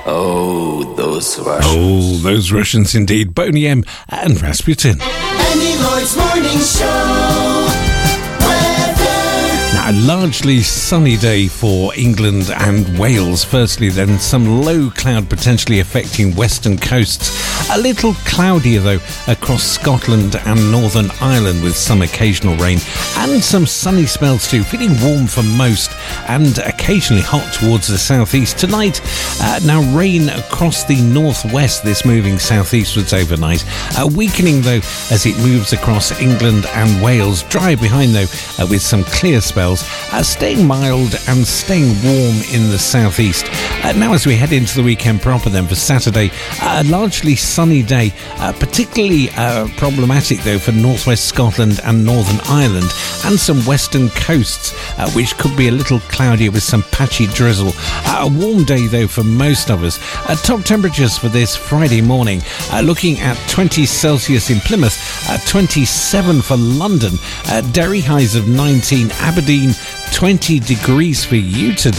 Oh, those Russians. Oh, those Russians indeed. Boney M and Rasputin. Andy Lloyd's Morning Show. Now, a largely sunny day for England and Wales. Firstly, then, some low cloud potentially affecting western coasts. A little cloudier, though, across Scotland and Northern Ireland with some occasional rain. And some sunny spells too, feeling warm for most and occasionally hot towards the southeast. Tonight, now rain across the northwest, this moving southeastwards overnight. Weakening, though, as it moves across England and Wales. Dry behind, though, with some clear spells. Staying mild and staying warm in the southeast. Now as we head into the weekend proper then for Saturday, a largely sunny day, particularly problematic though for northwest Scotland and Northern Ireland and some western coasts, which could be a little cloudier with some patchy drizzle. A warm day though for most of us. Top temperatures for this Friday morning, looking at 20 Celsius in Plymouth, 27 for London, Derry highs of 19, Aberdeen 20 degrees for you today.